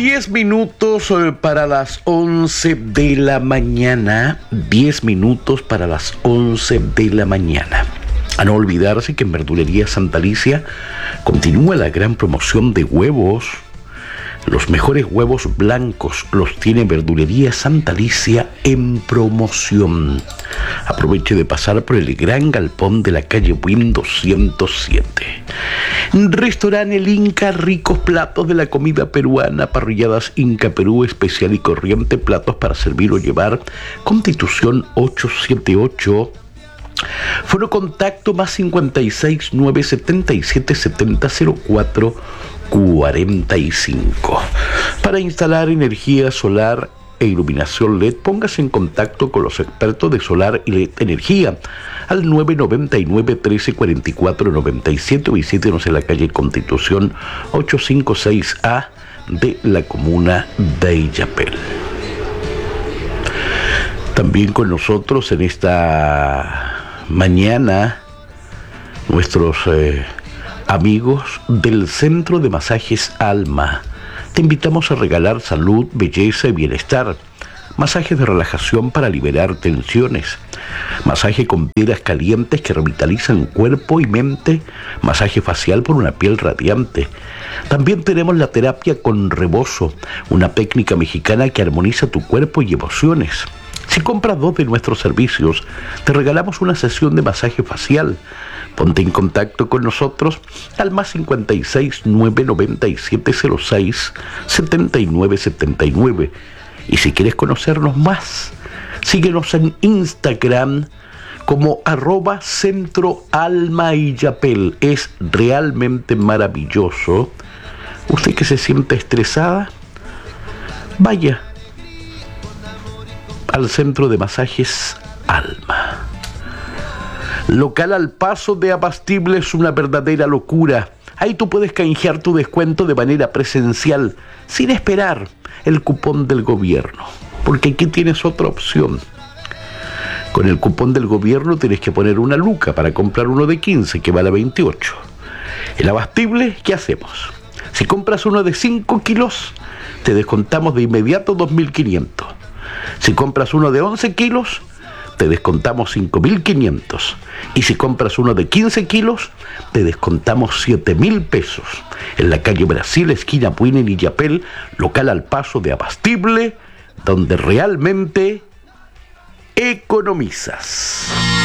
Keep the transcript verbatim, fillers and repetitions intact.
Diez minutos eh, para las once de la mañana. Diez minutos para las once de la mañana. A no olvidarse que en Verdulería Santa Alicia continúa la gran promoción de huevos. Los mejores huevos blancos los tiene Verdulería Santa Alicia en promoción. Aproveche de pasar por el gran galpón de la calle Buin doscientos siete. Restaurante El Inca, ricos platos de la comida peruana, parrilladas Inca Perú, especial y corriente, platos para servir o llevar. Constitución ochocientos setenta y ocho. Foro contacto más cincuenta y seis, nueve setenta y siete, setenta, cero cuatro cuarenta y cinco. Para instalar energía solar e iluminación L E D, póngase en contacto con los expertos de Solar y L E D Energía al nueve noventa y nueve, trece cuarenta y cuatro, noventa y siete o visítenos en la calle Constitución ochocientos cincuenta y seis A de la comuna de Illapel. También con nosotros en esta mañana nuestros eh, amigos del Centro de Masajes Alma. Te invitamos a regalar salud, belleza y bienestar. Masajes de relajación para liberar tensiones. Masaje con piedras calientes que revitalizan cuerpo y mente. Masaje facial por una piel radiante. También tenemos la terapia con rebozo, una técnica mexicana que armoniza tu cuerpo y emociones. Si compras dos de nuestros servicios, te regalamos una sesión de masaje facial. Ponte en contacto con nosotros al más cincuenta y seis, nueve noventa y siete, cero seis, setenta y nueve setenta y nueve. Y si quieres conocernos más, síguenos en Instagram como arroba Centro Alma Illapel. Es realmente maravilloso. Usted que se siente estresada, vaya al Centro de Masajes Alma. Local Al Paso de Abastible es una verdadera locura. Ahí tú puedes canjear tu descuento de manera presencial, sin esperar el cupón del gobierno, porque aquí tienes otra opción. Con el cupón del gobierno tienes que poner una luca para comprar uno de quince que vale veintiocho. El Abastible, ¿qué hacemos? Si compras uno de cinco kilos, te descontamos de inmediato dos mil quinientos. Si compras uno de once kilos, te descontamos cinco mil quinientos. Y si compras uno de quince kilos, te descontamos siete mil pesos. En la calle Brasil, esquina Buin en Illapel, local Al Paso de Abastible, donde realmente economizas.